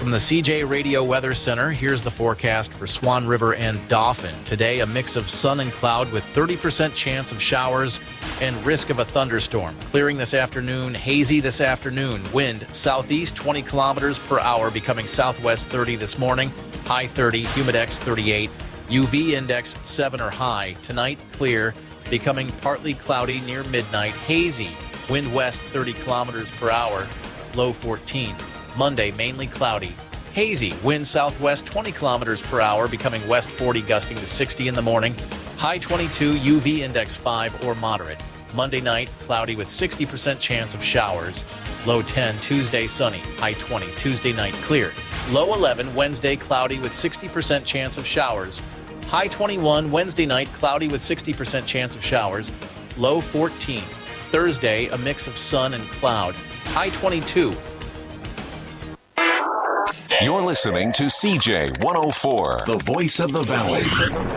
From the CJ Radio Weather Center, here's the forecast for Swan River and Dauphin. Today, a mix of sun and cloud with 30% chance of showers and risk of a thunderstorm. Clearing this afternoon, hazy this afternoon. Wind southeast 20 kilometers per hour, becoming southwest 30 this morning. High 30, humidex 38, UV index 7 or high. Tonight, clear, becoming partly cloudy near midnight. Hazy, wind west 30 kilometers per hour, low 14. Monday, mainly cloudy. Hazy, wind southwest 20 kilometers per hour, becoming west 40, gusting to 60 in the morning. High 22, UV index 5 or moderate. Monday night, cloudy with 60% chance of showers. Low 10, Tuesday sunny. High 20, Tuesday night clear. Low 11, Wednesday cloudy with 60% chance of showers. High 21, Wednesday night cloudy with 60% chance of showers. Low 14. Thursday, a mix of sun and cloud. High 22. You're listening to CJ 104, the voice of the Valley.